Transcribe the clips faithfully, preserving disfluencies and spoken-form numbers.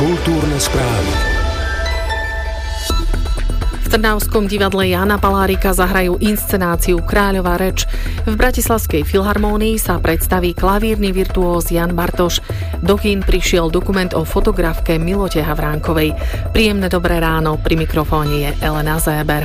Kultúrne správy. V Trnavskom divadle Jána Palárika zahrajú inscenáciu Kráľová reč. V Bratislavskej filharmónii sa predstaví klavírny virtuóz Jan Bartoš. Do kín prišiel dokument o fotografke Milote Havránkovej. Príjemné dobré ráno, pri mikrofóne je Elena Zéber.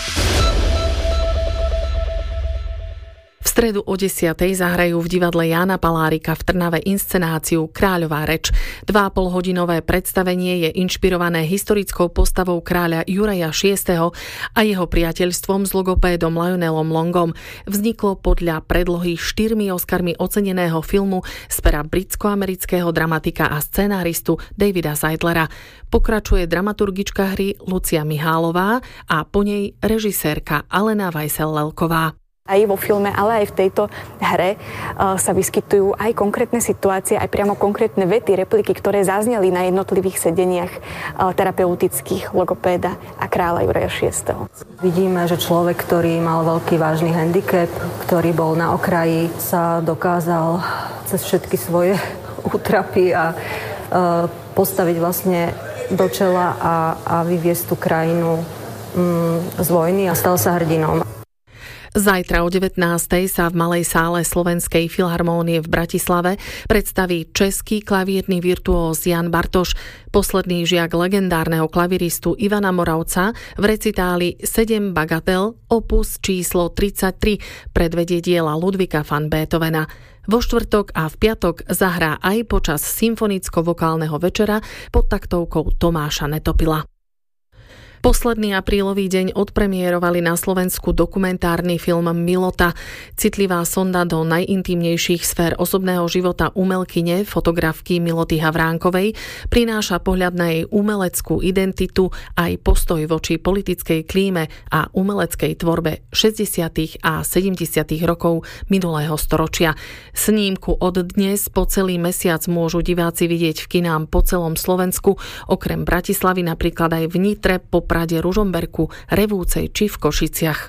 V stredu o desiatej zahrajú v divadle Jána Palárika v Trnave inscenáciu Kráľová reč. Dva a pol hodinové predstavenie je inšpirované historickou postavou kráľa Juraja šiesteho a jeho priateľstvom s logopédom Lionelom Longom. Vzniklo podľa predlohy štyrmi Oscarmi oceneného filmu z pera britsko-amerického dramatika a scenáristu Davida Seidlera. Pokračuje dramaturgička hry Lucia Mihálová a po nej režisérka Alena Vajsel-Lelková. Aj vo filme, ale aj v tejto hre uh, sa vyskytujú aj konkrétne situácie, aj priamo konkrétne vety, repliky, ktoré zazneli na jednotlivých sedeniach uh, terapeutických logopéda a kráľa Juraja šiesteho. Vidíme, že človek, ktorý mal veľký vážny handicap, ktorý bol na okraji, sa dokázal cez všetky svoje útrapy a uh, postaviť vlastne do čela a, a vyviesť tú krajinu um, z vojny a stal sa hrdinom. Zajtra o devätnástej sa v Malej sále Slovenskej filharmónie v Bratislave predstaví český klavírny virtuóz Jan Bartoš, posledný žiak legendárneho klaviristu Ivana Moravca v recitáli sedem bagatel opus číslo tridsaťtri predvedie diela Ludvíka van Beethovena. Vo štvrtok a v piatok zahrá aj počas symfonicko-vokálneho večera pod taktovkou Tomáša Netopila. Posledný aprílový deň odpremierovali na Slovensku dokumentárny film Milota. Citlivá sonda do najintímnejších sfér osobného života umelkyne, fotografky Miloty Havránkovej, prináša pohľad na jej umeleckú identitu aj postoj voči politickej klíme a umeleckej tvorbe šesťdesiatych a sedemdesiatych rokov minulého storočia. Snímku od dnes po celý mesiac môžu diváci vidieť v kinám po celom Slovensku, okrem Bratislavy napríklad aj v Nitre, po Prade, Ružomberku, Revúcej či v Košiciach.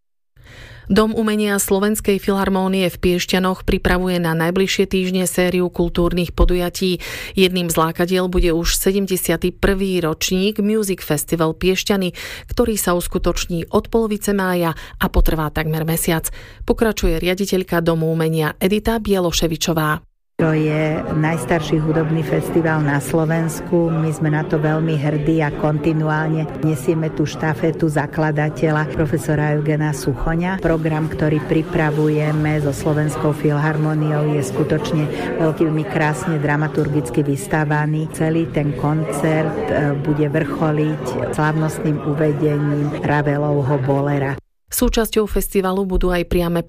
Dom umenia Slovenskej filharmónie v Piešťanoch pripravuje na najbližšie týždne sériu kultúrnych podujatí. Jedným z lákadiel bude už sedemdesiaty prvý ročník Music Festival Piešťany, ktorý sa uskutoční od polovice mája a potrvá takmer mesiac. Pokračuje riaditeľka Domu umenia Edita Bieloševičová. To je najstarší hudobný festival na Slovensku. My sme na to veľmi hrdí a kontinuálne nesieme tú štafetu zakladateľa profesora Eugena Suchoňa. Program, ktorý pripravujeme so Slovenskou filharmóniou, je skutočne veľmi krásne dramaturgicky vystavaný. Celý ten koncert bude vrcholiť slávnostným uvedením Ravelovho Bolera. Súčasťou festivalu budú aj priame